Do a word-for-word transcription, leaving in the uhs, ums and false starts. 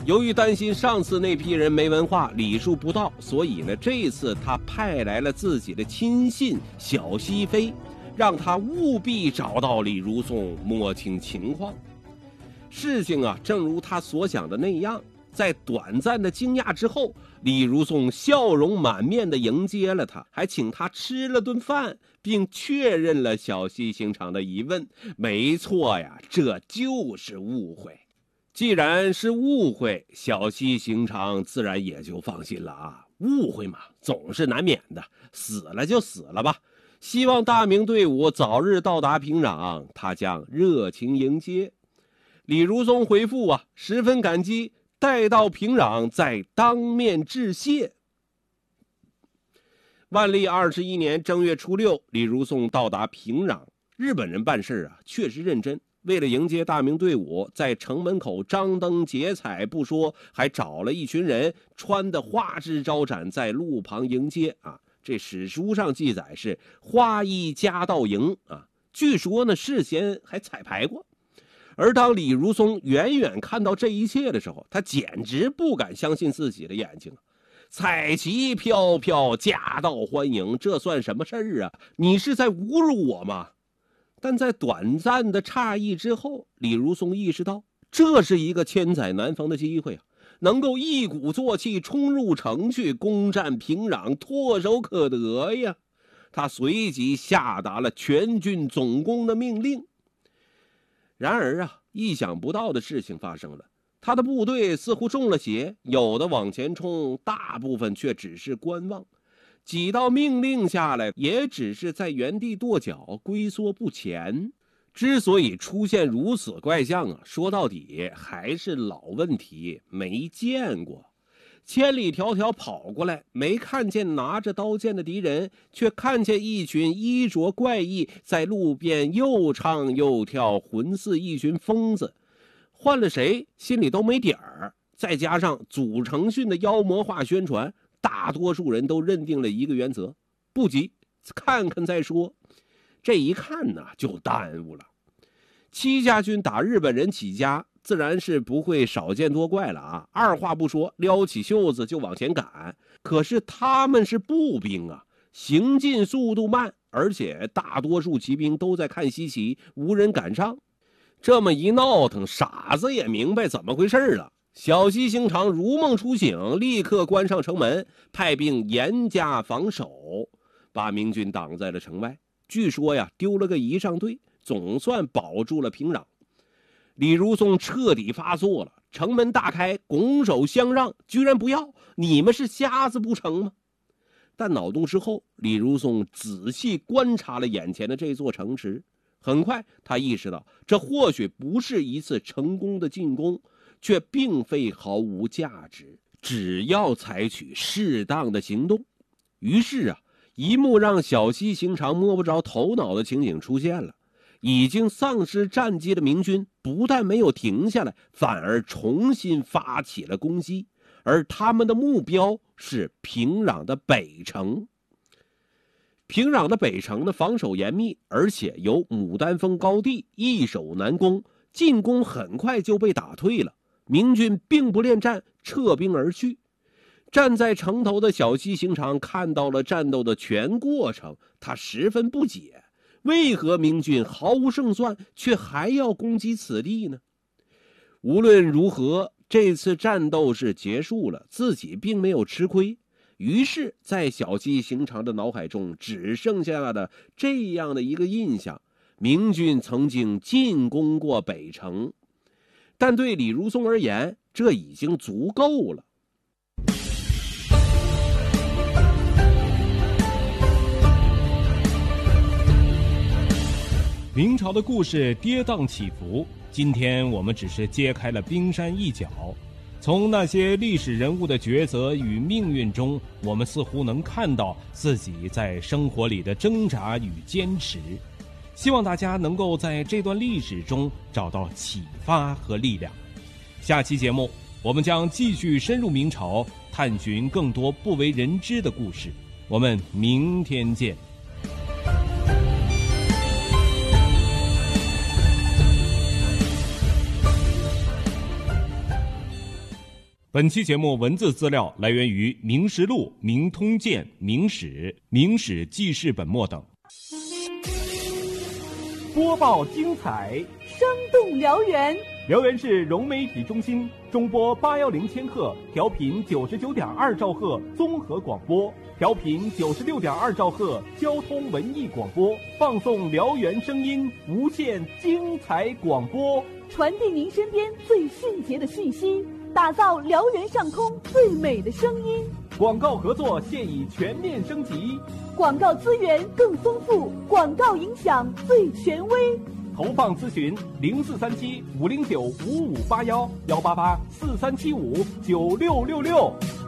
由于担心上次那批人没文化，礼数不到，所以呢，这次他派来了自己的亲信小熹妃，让他务必找到李如松，摸清情况。事情啊，正如他所想的那样，在短暂的惊讶之后，李如松笑容满面地迎接了他，还请他吃了顿饭，并确认了小西行长的疑问。没错呀，这就是误会。既然是误会，小西行长自然也就放心了啊。误会嘛，总是难免的，死了就死了吧。希望大明队伍早日到达平壤，他将热情迎接。李如松回复啊，十分感激，待到平壤再当面致谢。万历二十一年正月初六，李如松到达平壤。日本人办事啊，确实认真。为了迎接大明队伍，在城门口张灯结彩不说，还找了一群人穿得花枝招展，在路旁迎接啊。这史书上记载是花衣夹道迎啊，据说呢事先还彩排过。而当李如松远远看到这一切的时候，他简直不敢相信自己的眼睛。彩旗飘飘，夹道欢迎，这算什么事儿啊？你是在侮辱我吗？但在短暂的诧异之后，李如松意识到这是一个千载难逢的机会啊，能够一鼓作气冲入城去攻占平壤，唾手可得呀。他随即下达了全军总攻的命令。然而啊，意想不到的事情发生了，他的部队似乎中了邪，有的往前冲，大部分却只是观望。几道命令下来，也只是在原地跺脚，龟缩不前。之所以出现如此怪象啊，说到底还是老问题，没见过。千里迢迢跑过来，没看见拿着刀剑的敌人，却看见一群衣着怪异，在路边又唱又跳，浑似一群疯子。换了谁心里都没底儿。再加上祖承训的妖魔化宣传，大多数人都认定了一个原则：不急，看看再说。这一看呢，就耽误了。戚家军打日本人起家，自然是不会少见多怪了啊！二话不说，撩起袖子就往前赶。可是他们是步兵啊，行进速度慢，而且大多数骑兵都在看西岐，无人赶上。这么一闹腾，傻子也明白怎么回事了。小西行长如梦初醒，立刻关上城门，派兵严加防守，把明军挡在了城外。据说呀，丢了个仪仗队，总算保住了平壤。李如松彻底发作了，城门大开，拱手相让，居然不要，你们是瞎子不成吗？但脑洞之后，李如松仔细观察了眼前的这座城池，很快他意识到，这或许不是一次成功的进攻，却并非毫无价值，只要采取适当的行动。于是啊，一幕让小西行长摸不着头脑的情景出现了。已经丧失战机的明军不但没有停下来，反而重新发起了攻击，而他们的目标是平壤的北城。平壤的北城的防守严密，而且有牡丹峰高地，易守难攻，进攻很快就被打退了。明军并不恋战，撤兵而去。站在城头的小西行长看到了战斗的全过程，他十分不解，为何明军毫无胜算，却还要攻击此地呢？无论如何，这次战斗是结束了，自己并没有吃亏。于是在小西行长的脑海中只剩下了这样的一个印象：明军曾经进攻过北城。但对李如松而言，这已经足够了。 明朝的故事跌宕起伏，今天我们只是揭开了冰山一角。从那些历史人物的抉择与命运中，我们似乎能看到自己在生活里的挣扎与坚持。希望大家能够在这段历史中找到启发和力量。下期节目，我们将继续深入明朝，探寻更多不为人知的故事。我们明天见。 本期节目文字资料来源于《明实录》《明通鉴》《明史》《明史记事本末等。 播报精彩， 生动辽源。 辽源市融媒体中心中波八幺零千赫，调频九十九点二兆赫综合广播，调频九十六点二兆赫交通文艺广播，放送辽源声音，无限精彩广播， 传递您身边最迅捷的讯息，打造辽源上空最美的声音。 广告合作现已全面升级， 广告资源更丰富，广告影响最权威。 投放咨询零四三七五零九五五八幺幺八八四三七五九六六六。